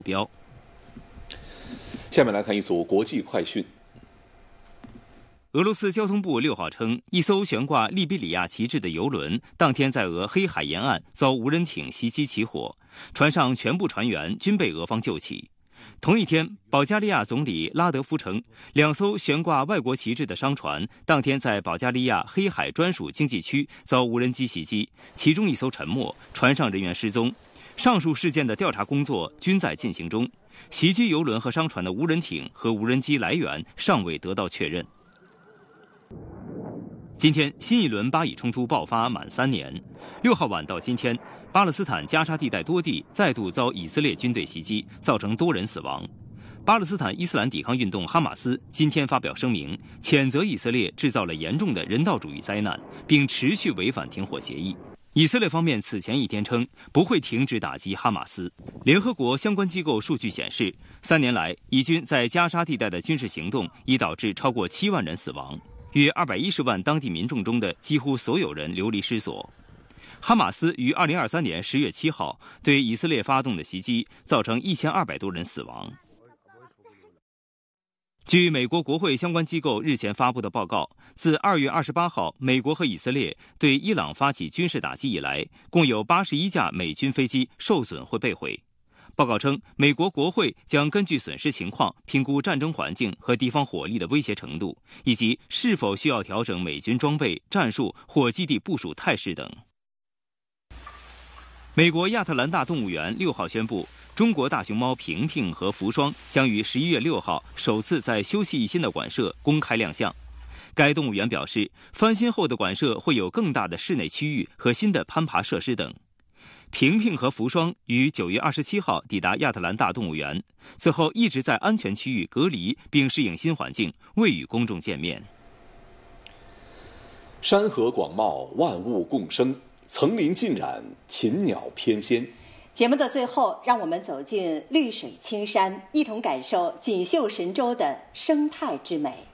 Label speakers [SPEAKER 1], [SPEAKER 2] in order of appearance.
[SPEAKER 1] 标。
[SPEAKER 2] 下面来看一组国际快讯。
[SPEAKER 1] 俄罗斯交通部6号称，一艘悬挂利比里亚旗帜的油轮当天在俄黑海沿岸遭无人艇袭击起火，船上全部船员均被俄方救起。同一天，保加利亚总理拉德夫称，2艘悬挂外国旗帜的商船当天在保加利亚黑海专属经济区遭无人机袭击，其中一艘沉没，船上人员失踪。上述事件的调查工作均在进行中，袭击油轮和商船的无人艇和无人机来源尚未得到确认。今天，新一轮巴以冲突爆发满3年。6号晚到今天，巴勒斯坦加沙地带多地再度遭以色列军队袭击，造成多人死亡。巴勒斯坦伊斯兰抵抗运动哈马斯今天发表声明，谴责以色列制造了严重的人道主义灾难，并持续违反停火协议。以色列方面此前一天称不会停止打击哈马斯。联合国相关机构数据显示，3年来，以军在加沙地带的军事行动已导致超过7万人死亡，约210万当地民众中的几乎所有人流离失所。哈马斯于2023年10月7号对以色列发动的袭击，造成1200多人死亡。据美国国会相关机构日前发布的报告，自2月28号美国和以色列对伊朗发起军事打击以来，共有81架美军飞机受损或被毁。报告称，美国国会将根据损失情况评估战争环境和敌方火力的威胁程度，以及是否需要调整美军装备、战术或基地部署态势等。美国亚特兰大动物园6号宣布，中国大熊猫平平和福双将于11月6号首次在休憩一新的馆舍公开亮相。该动物园表示，翻新后的馆舍会有更大的室内区域和新的攀爬设施等。平平和福双于9月27号抵达亚特兰大动物园，此后一直在安全区域隔离并适应新环境，未与公众见面。
[SPEAKER 2] 山河广袤，万物共生，层林尽染，禽鸟翩跹。
[SPEAKER 3] 节目的最后，让我们走进绿水青山，一同感受锦绣神州的生态之美。